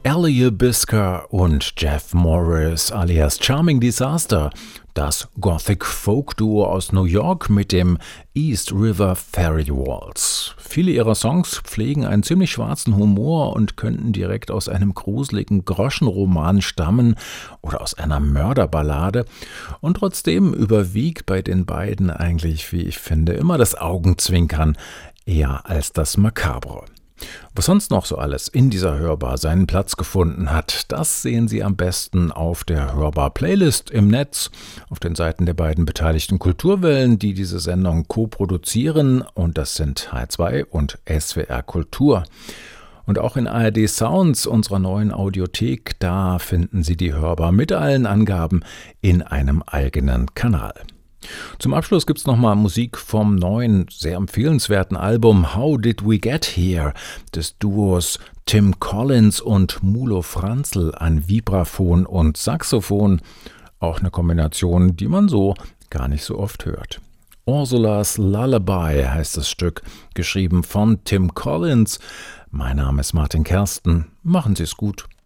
Ellie Bisker und Jeff Morris alias Charming Disaster, das Gothic-Folk-Duo aus New York mit dem East River Fairy Waltz. Viele ihrer Songs pflegen einen ziemlich schwarzen Humor und könnten direkt aus einem gruseligen Groschenroman stammen oder aus einer Mörderballade. Und trotzdem überwiegt bei den beiden eigentlich, wie ich finde, immer das Augenzwinkern eher als das Makabre. Was sonst noch so alles in dieser Hörbar seinen Platz gefunden hat, das sehen Sie am besten auf der Hörbar-Playlist im Netz, auf den Seiten der beiden beteiligten Kulturwellen, die diese Sendung co-produzieren, und das sind H2 und SWR Kultur. Und auch in ARD Sounds, unserer neuen Audiothek, da finden Sie die Hörbar mit allen Angaben in einem eigenen Kanal. Zum Abschluss gibt's nochmal Musik vom neuen, sehr empfehlenswerten Album How Did We Get Here des Duos Tim Collins und Mulo Franzl an Vibraphon und Saxophon. Auch eine Kombination, die man so gar nicht so oft hört. Ursula's Lullaby heißt das Stück, geschrieben von Tim Collins. Mein Name ist Martin Kersten. Machen Sie es gut.